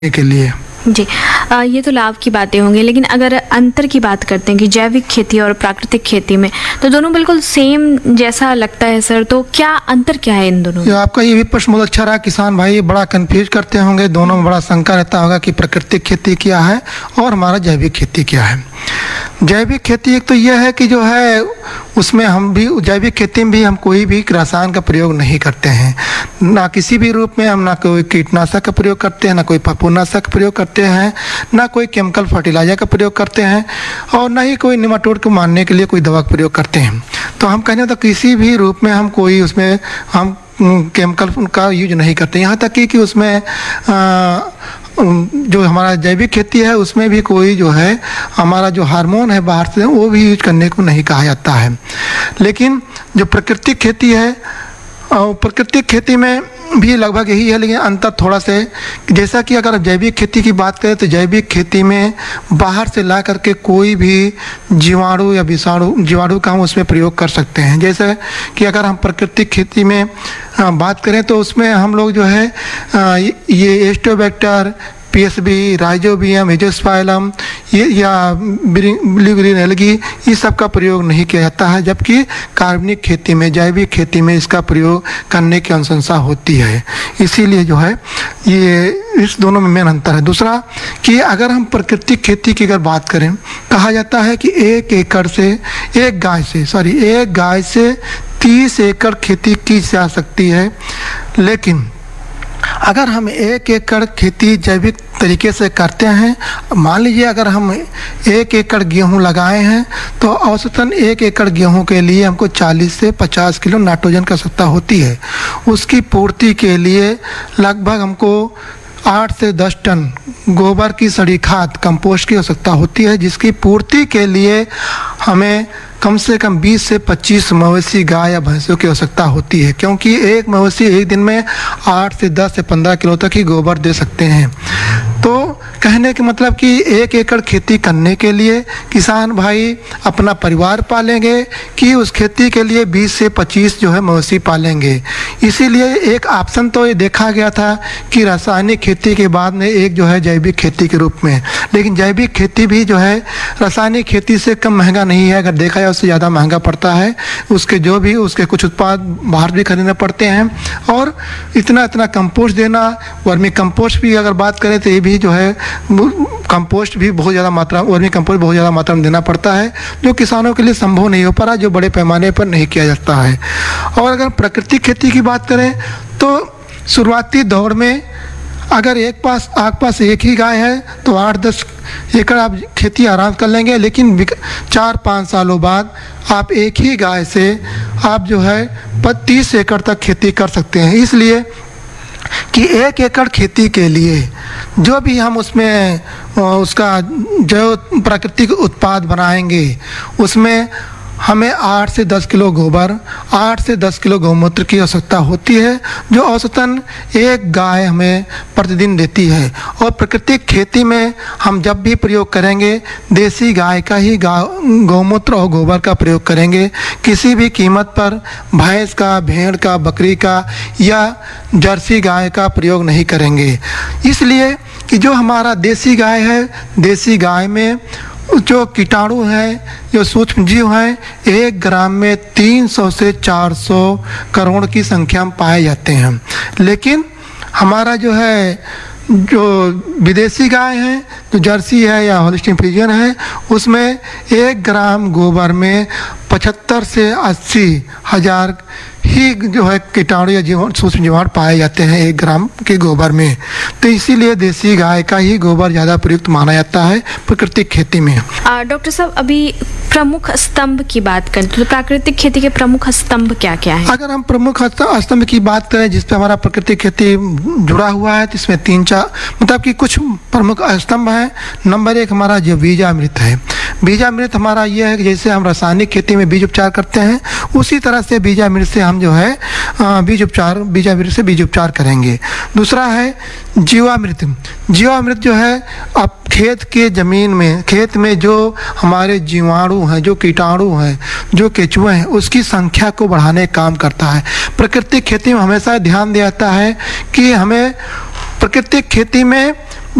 के लिए। जी, ये तो लाभ की बातें होंगी, लेकिन अगर अंतर की बात करते हैं कि जैविक खेती और प्राकृतिक खेती में, तो दोनों बिल्कुल सेम जैसा लगता है सर, तो क्या अंतर क्या है इन दोनों में? आपका ये भी प्रश्न बहुत अच्छा रहा। किसान भाई बड़ा कंफ्यूज करते होंगे, दोनों में बड़ा शंका रहता होगा कि प्राकृतिक खेती क्या है और हमारा जैविक खेती क्या है। जैविक खेती एक तो यह है कि जो है उसमें हम भी जैविक खेती में भी हम कोई भी रसायन का प्रयोग नहीं करते हैं, ना किसी भी रूप में हम ना कोई कीटनाशक का प्रयोग करते हैं, ना कोई फफूंदनाशक का प्रयोग करते हैं, ना कोई केमिकल फर्टिलाइजर का प्रयोग करते हैं और ना ही कोई निमाटोड को मारने के लिए कोई दवा का प्रयोग करते हैं। तो हम कहने तो किसी भी रूप में हम कोई उसमें हम केमिकल का यूज नहीं करते। यहाँ तक कि उसमें जो हमारा जैविक खेती है उसमें भी कोई जो है हमारा जो हार्मोन है बाहर से वो भी यूज करने को नहीं कहा जाता है। लेकिन जो प्राकृतिक खेती है, प्राकृतिक खेती में भी लगभग यही है, लेकिन अंतर थोड़ा सा है। जैसा कि अगर जैविक खेती की बात करें तो जैविक खेती में बाहर से ला करके कोई भी जीवाणु या जीवाणु का हम उसमें प्रयोग कर सकते हैं। जैसे कि अगर हम प्राकृतिक खेती में बात करें तो उसमें हम लोग जो है ये एस्टोबैक्टर, पीएसबी, राइजोबियम, एजोस्पाइलम ये या ब्लू ग्रीन एल्गी, इस सब का प्रयोग नहीं किया जाता है, जबकि कार्बनिक खेती में, जैविक खेती में इसका प्रयोग करने की अनुशंसा होती है। इसीलिए जो है ये इस दोनों में मेन अंतर है। दूसरा कि अगर हम प्राकृतिक खेती की अगर बात करें, कहा जाता है कि एक गाय से 30 एकड़ खेती की जा सकती है। लेकिन अगर हम 1 एकड़ खेती जैविक तरीके से करते हैं, मान लीजिए अगर हम 1 एकड़ गेहूं लगाए हैं तो औसतन 1 एकड़ गेहूं के लिए हमको 40 से 50 किलो नाइट्रोजन की आवश्यकता होती है। उसकी पूर्ति के लिए लगभग हमको 8 से 10 टन गोबर की सड़ी खाद, कंपोस्ट की आवश्यकता होती है, जिसकी पूर्ति के लिए हमें कम से कम 20 से 25 मवेशी गाय या भैंसों की आवश्यकता होती है, क्योंकि एक मवेशी एक दिन में 8 से 10 से 15 किलो तक ही गोबर दे सकते हैं। तो कहने के मतलब कि 1 एकड़ खेती करने के लिए किसान भाई अपना परिवार पालेंगे कि उस खेती के लिए 20 से 25 जो है मवेशी पालेंगे। इसीलिए एक ऑप्शन तो ये देखा गया था कि रासायनिक खेती के बाद में एक जो है जैविक खेती के रूप में, लेकिन जैविक खेती भी जो है रासायनिक खेती से कम महंगा नहीं है। अगर देखा जाए उससे ज़्यादा महंगा पड़ता है। उसके कुछ उत्पाद बाहर भी खरीदने पड़ते हैं और इतना कंपोस्ट देना, वर्मी कंपोस्ट भी अगर बात करें तो ये भी जो है कंपोस्ट भी बहुत ज़्यादा मात्रा वर्मी कंपोस्ट बहुत ज़्यादा मात्रा में देना पड़ता है, जो किसानों के लिए संभव नहीं हो पा रहा, जो बड़े पैमाने पर नहीं किया जाता है। और अगर प्राकृतिक खेती की बात करें तो शुरुआती दौर में अगर आपके पास एक ही गाय है तो 8-10 एकड़ आप खेती आराम कर लेंगे, लेकिन 4-5 सालों बाद आप एक ही गाय से आप जो है 30 एकड़ तक खेती कर सकते हैं। इसलिए कि 1 एकड़ खेती के लिए जो भी हम उसमें उसका जो प्राकृतिक उत्पाद बनाएंगे उसमें हमें 8 से 10 किलो गोबर, 8 से 10 किलो गौमूत्र की आवश्यकता होती है, जो औसतन एक गाय हमें प्रतिदिन देती है। और प्राकृतिक खेती में हम जब भी प्रयोग करेंगे देसी गाय का ही गौमूत्र और गोबर का प्रयोग करेंगे। किसी भी कीमत पर भैंस का, भेड़ का, बकरी का या जर्सी गाय का प्रयोग नहीं करेंगे। इसलिए कि जो हमारा देसी गाय है, देसी गाय में जो कीटाणु हैं, जो सूक्ष्म जीव हैं, 1 ग्राम में 300 से 400 करोड़ की संख्या में पाए जाते हैं। लेकिन हमारा जो है जो विदेशी गाय है, जो जर्सी है या होल्स्टीन फ्रीजियन है, उसमें 1 ग्राम गोबर में 75 से 80 हजार ही जो है कीटाणु या सूक्ष्म जीवाणु पाए जाते हैं 1 ग्राम के गोबर में। तो इसीलिए देसी गाय का ही गोबर ज़्यादा प्रयुक्त माना जाता है प्राकृतिक खेती में। डॉक्टर साहब, अभी प्रमुख स्तंभ की बात करें तो प्राकृतिक खेती के प्रमुख स्तंभ क्या क्या है? अगर हम प्रमुख स्तंभ की बात करें जिस पे हमारा प्राकृतिक खेती जुड़ा हुआ है, तो इसमें 3-4 मतलब कि कुछ प्रमुख स्तंभ हैं। नंबर 1 हमारा जो बीजामृत है। बीजामृत हमारा ये है कि जैसे हम रासायनिक खेती में बीज उपचार करते हैं, उसी तरह से बीजामृत से हम जो है बीजामृत से बीज उपचार करेंगे। दूसरा है जीवामृत। जीवामृत जो है अब खेत में जो हमारे जीवाणु हैं, जो कीटाणु हैं, जो केचुए हैं, उसकी संख्या को बढ़ाने का काम करता है। प्राकृतिक खेती में हमेशा ध्यान दिया जाता है कि हमें प्राकृतिक खेती में